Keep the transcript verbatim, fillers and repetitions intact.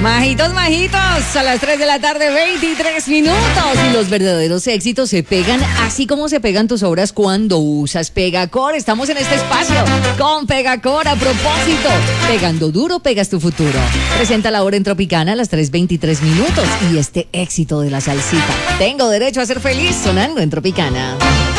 Majitos, majitos, a las tres de la tarde, veintitrés minutos. Y los verdaderos éxitos se pegan así como se pegan tus obras cuando usas Pegacor. Estamos en este espacio con Pegacor. A propósito, pegando duro, pegas tu futuro. Presenta la hora en Tropicana a las tres veintitrés minutos. Y este éxito de la salsita, tengo derecho a ser feliz, sonando en Tropicana.